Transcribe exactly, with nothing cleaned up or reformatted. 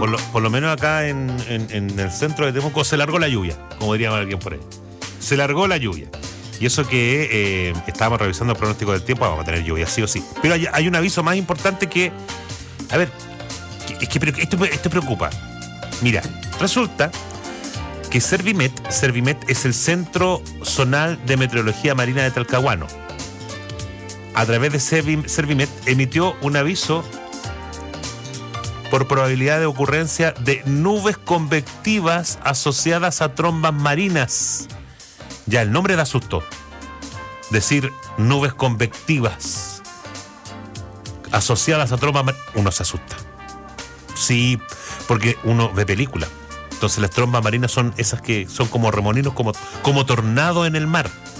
por, lo, por lo menos acá en, en, en el centro de Temuco se largó la lluvia, como diría alguien por ahí. Se largó la lluvia. Y eso que eh, estábamos revisando el pronóstico del tiempo, vamos a tener lluvia, sí o sí. Pero hay, hay un aviso más importante que, a ver, que, es que pero esto, esto preocupa. Mira, resulta que Servimet, Servimet es el Centro Zonal de Meteorología Marina de Talcahuano. A través de Servimet emitió un aviso por probabilidad de ocurrencia de nubes convectivas asociadas a trombas marinas. Ya el nombre da susto. Decir nubes convectivas asociadas a trombas marinas, uno se asusta. Sí, porque uno ve películas. Entonces las trombas marinas son esas que son como remolinos, como, como tornado en el mar.